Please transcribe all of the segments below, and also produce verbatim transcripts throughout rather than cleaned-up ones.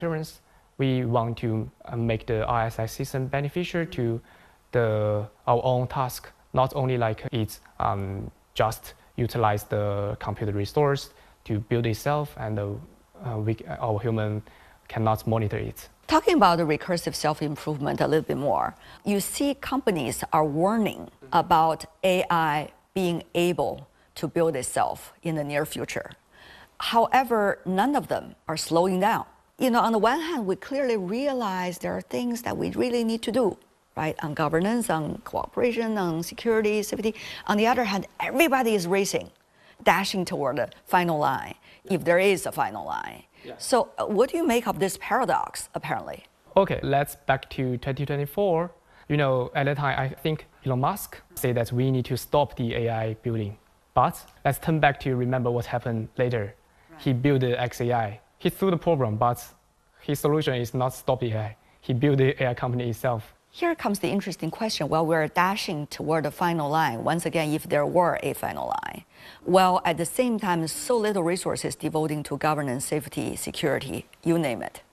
insurance. We want to uh, make the R S I system beneficial to the our own task, not only like it's um, just utilize the computer resource to build itself, and uh, uh, we, our human cannot monitor it. Talking about the recursive self-improvement a little bit more, you see companies are warning about A I being able to build itself in the near future. However, none of them are slowing down. You know, on the one hand, we clearly realize there are things that we really need to do, right? On governance, on cooperation, on security, safety. On the other hand, everybody is racing, dashing toward the final line, if there is a final line. Yeah. So uh, what do you make of this paradox, apparently? Okay, let's back to twenty twenty-four. You know, at that time, I think Elon Musk said that we need to stop the A I building. But let's turn back to remember what happened later. Right. He built the X A I. He threw the program, but his solution is not stop the A I. He built the A I company itself. Here comes the interesting question. While we're dashing toward the final line, once again, if there were a final line, while at the same time, so little resources devoting to governance, safety, security, you name it.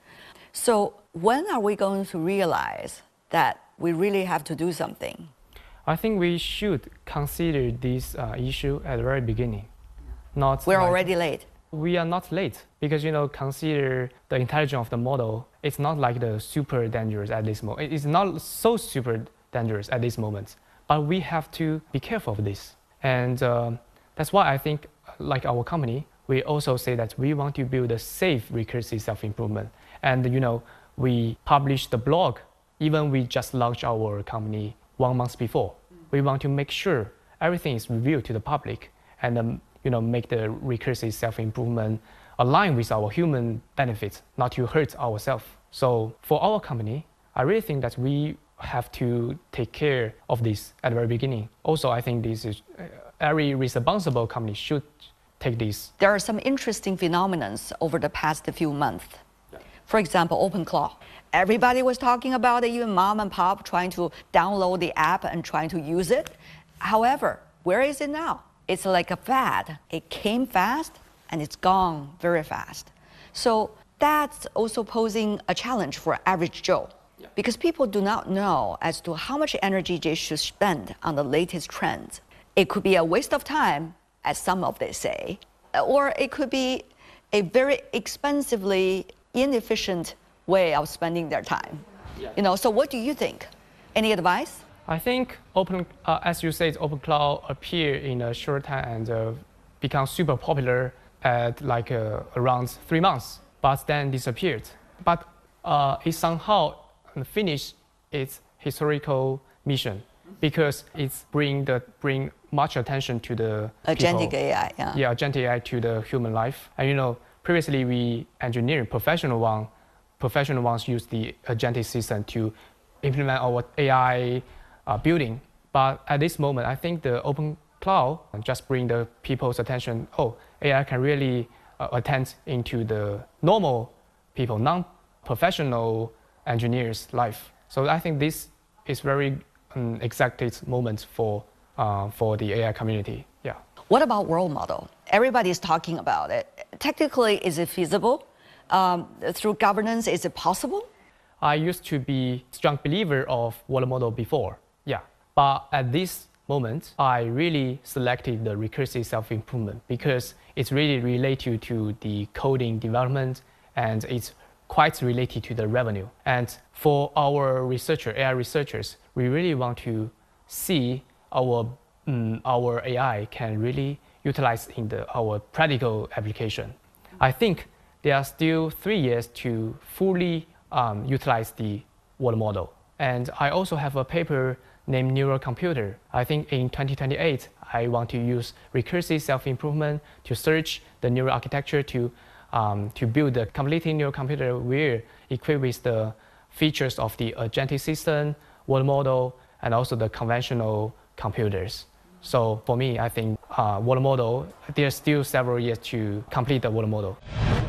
So when are we going to realize that we really have to do something? I think we should consider this uh, issue at the very beginning. Not we're like, already late. We are not late because, you know, consider the intelligence of the model. It's not like the super dangerous at this moment. It's not so super dangerous at this moment. But we have to be careful of this. And uh, that's why I think, like our company, we also say that we want to build a safe recursive self-improvement. And, you know, we published the blog, even we just launched our company one month before. We want to make sure everything is revealed to the public and um, you know, make the recursive self-improvement align with our human benefits, not to hurt ourselves. So for our company, I really think that we have to take care of this at the very beginning. Also, I think this is uh, every responsible company should take this. There are some interesting phenomena over the past few months. Yeah. For example, OpenClaw. Everybody was talking about it, even mom and pop trying to download the app and trying to use it. However, where is it now? It's like a fad. It came fast and it's gone very fast. So that's also posing a challenge for average Joe. Yeah. Because people do not know as to how much energy they should spend on the latest trends. It could be a waste of time, as some of they say, or it could be a very expensively inefficient way of spending their time. Yeah. You know, so what do you think? Any advice? I think open, uh, as you said, OpenClaw appeared in a short time and uh, become super popular at like uh, around three months, but then disappeared. But uh, it somehow finished its historical mission because it's bring the bring much attention to the agentic people. A I. Yeah. Yeah, agentic A I to the human life. And you know, previously we engineering professional one, professional ones use the agentic system to implement our A I. Uh, building, but at this moment, I think the OpenClaw just bring the people's attention. Oh, A I can really uh, attend into the normal people, non-professional engineers' life. So I think this is very um, exact moment for uh, for the A I community. Yeah. What about world model? Everybody is talking about it. Technically, is it feasible? Um, through governance, is it possible? I used to be a strong believer of world model before. Yeah, but at this moment, I really selected the recursive self-improvement because it's really related to the coding development and it's quite related to the revenue. And for our researcher, A I researchers, we really want to see our, um, our A I can really utilize in the, our practical application. I think there are still three years to fully um, utilize the world model. And I also have a paper named Neural Computer. I think in twenty twenty-eight, I want to use recursive self-improvement to search the neural architecture to, um, to build a completely neural computer where equipped with the features of the agentic system, world model, and also the conventional computers. So for me, I think uh, world model, there's still several years to complete the world model.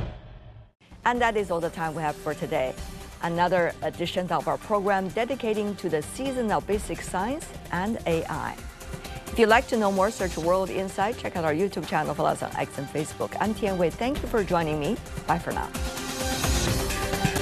And that is all the time we have for today. Another edition of our program dedicating to the season of basic science and A I. If you'd like to know more, search World Insight. Check out our YouTube channel, follow us on X and Facebook. I'm Tian Wei. Thank you for joining me. Bye for now.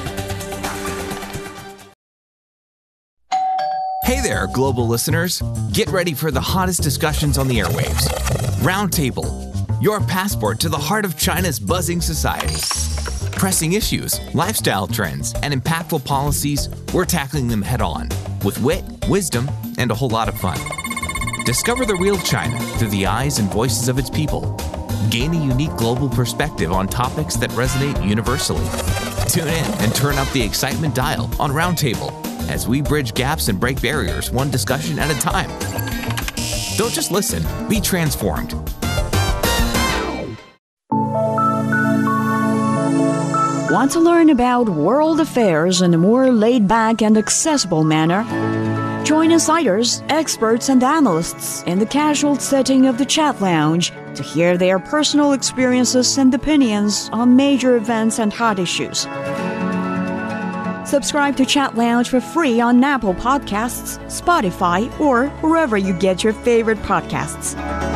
Hey there, global listeners. Get ready for the hottest discussions on the airwaves. Roundtable, your passport to the heart of China's buzzing society. Pressing issues, lifestyle trends, and impactful policies, we're tackling them head on with wit, wisdom, and a whole lot of fun. Discover the real China through the eyes and voices of its people. Gain a unique global perspective on topics that resonate universally. Tune in and turn up the excitement dial on Roundtable as we bridge gaps and break barriers one discussion at a time. Don't just listen, be transformed. Want to learn about world affairs in a more laid-back and accessible manner? Join insiders, experts, and analysts in the casual setting of the Chat Lounge to hear their personal experiences and opinions on major events and hot issues. Subscribe to Chat Lounge for free on Apple Podcasts, Spotify, or wherever you get your favorite podcasts.